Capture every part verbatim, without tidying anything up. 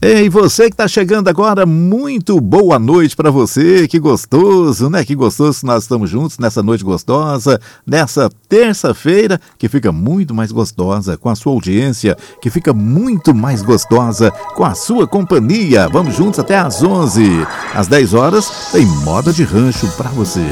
Ei, você que tá chegando agora, muito boa noite para você, que gostoso, né? Que gostoso que nós estamos juntos nessa noite gostosa, nessa terça-feira, que fica muito mais gostosa com a sua audiência, que fica muito mais gostosa com a sua companhia. Vamos juntos até às onze, às dez horas, tem Moda de Rancho para você.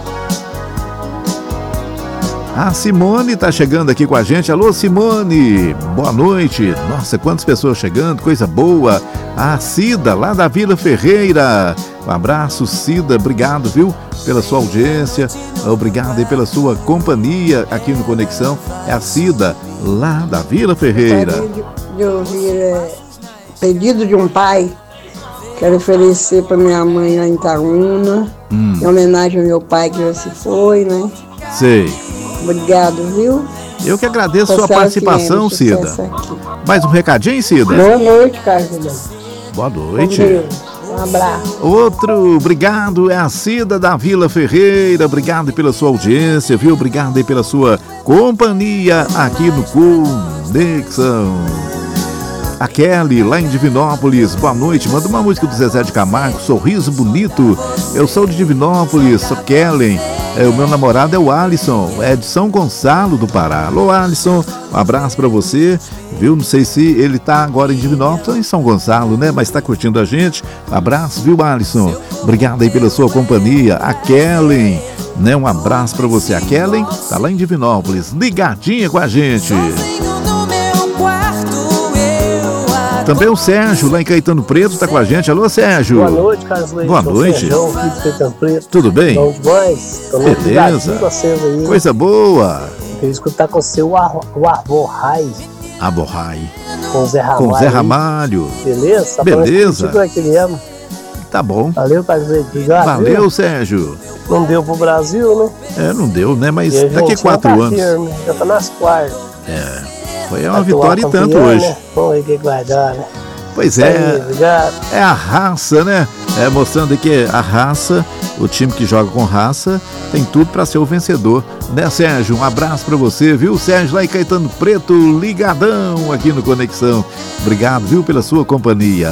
A Simone tá chegando aqui com a gente. Alô, Simone, boa noite. Nossa, quantas pessoas chegando, coisa boa. A Cida, lá da Vila Ferreira. Um abraço, Cida, obrigado, viu, pela sua audiência. Obrigado aí pela sua companhia aqui no Conexão. É a Cida, lá da Vila Ferreira. De ouvir é, pedido de um pai. Quero oferecer para minha mãe lá em Itaúna, hum. em homenagem ao meu pai que já se foi, né? Sei. Obrigado, viu? Eu que agradeço a sua participação, Cida. Mais um recadinho, Cida? Boa noite, Carlos. Boa noite. Um abraço. Outro, obrigado, é a Cida da Vila Ferreira. Obrigado pela sua audiência, viu? Obrigado aí pela sua companhia aqui no Conexão. A Kelly, lá em Divinópolis, boa noite, manda uma música do Zezé de Camargo, Sorriso Bonito. Eu sou de Divinópolis, sou Kelly, é, o meu namorado é o Alisson, é de São Gonçalo do Pará. Alô, Alisson, um abraço pra você, viu? Não sei se ele tá agora em Divinópolis ou em São Gonçalo, né? Mas tá curtindo a gente. Um abraço, viu, Alisson? Obrigado aí pela sua companhia. A Kelly, né? Um abraço pra você. A Kelly tá lá em Divinópolis, ligadinha com a gente. Também o Sérgio, lá em Caetano Preto, tá com a gente. Alô, Sérgio. Boa noite, Carlos Leite. Boa noite. Sérgio, filho de Caetano Preto. Tudo bem? Bom demais. Beleza. Aí. Coisa boa. Eu queria escutar com você o Arborrai. Arborrai. Com o Zé Ramalho. Com o Zé Ramalho. Beleza? Tá Beleza. Contigo, tá bom. Valeu, Carlos Leite. Obrigado. Valeu, viu? Sérgio. Não deu pro Brasil, né? É, não deu, né? Mas e daqui a quatro tá anos. Firme. Já tá nas quartas. É. Foi uma vitória e tanto hoje. Né? Vamos ver o que vai dar, né? Pois é, é a raça, né? É, mostrando que a raça, o time que joga com raça, tem tudo para ser o vencedor, né, Sérgio? Um abraço para você, viu, Sérgio, lá em Caetano Preto, ligadão aqui no Conexão. Obrigado, viu, pela sua companhia.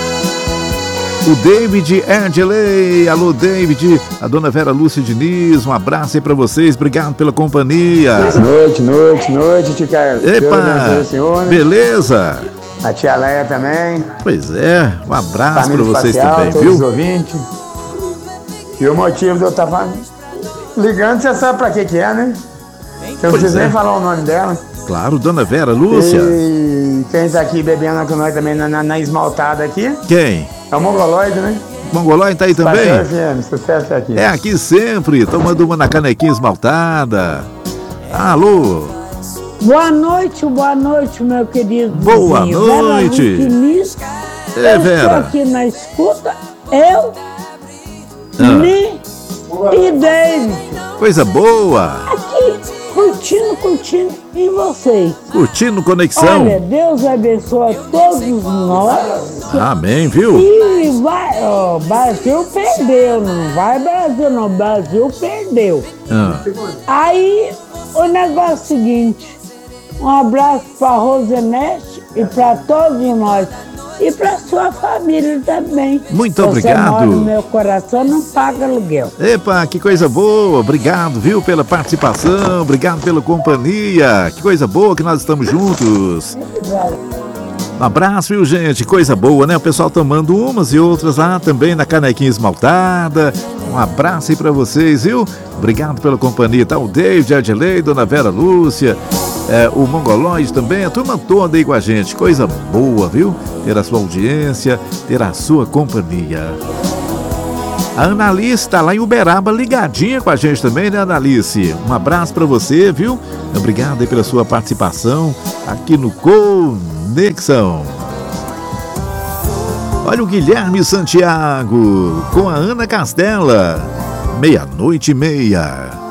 O David Erdeley, alô David, a dona Vera Lúcia Diniz, um abraço aí pra vocês, obrigado pela companhia. Noite, noite, noite, tia Carlos. Epa, beleza? A tia Leia também. Pois é, um abraço família pra vocês espacial, também, todos viu? Os ouvintes. E o motivo de eu estar ligando, você sabe pra que que é, né? Eu não preciso é. nem falar o nome dela. Claro, dona Vera Lúcia. E quem tá aqui bebendo com nós também na, na, na esmaltada aqui? Quem? É o Mongoloide, né? Mongoloide tá aí também? F M, sucesso aqui. É aqui sempre, tomando uma na canequinha esmaltada. Alô? Boa noite, boa noite, meu querido. Boa vizinho. noite. Vera é, Vera. Eu estou aqui na escuta, eu, ah. Ni e David. Coisa boa. Aqui, curtindo, curtindo, e vocês? Curtindo Conexão. Olha, Deus abençoe a todos nós. Amém, viu? E vai, ó, Brasil perdeu, não vai Brasil não, Brasil perdeu. Ah. Aí, o negócio é o seguinte, um abraço para Rosenete e para todos nós. E para sua família também. Muito Você obrigado. Mora no meu coração, não paga aluguel. Epa, que coisa boa. Obrigado, viu, pela participação. Obrigado pela companhia. Que coisa boa que nós estamos juntos. Um abraço, viu, gente? Coisa boa, né? O pessoal tomando umas e outras lá também na canequinha esmaltada. Um abraço aí pra vocês, viu? Obrigado pela companhia. Tá o David, a Adley, dona Vera Lúcia, é, o Mongoloide também, a turma toda aí com a gente. Coisa boa, viu? Ter a sua audiência, ter a sua companhia. A Analice tá lá em Uberaba, ligadinha com a gente também, né, Analice? Um abraço pra você, viu? Obrigado aí pela sua participação aqui no Conexão. Olha o Guilherme Santiago com a Ana Castela. Meia-noite e meia.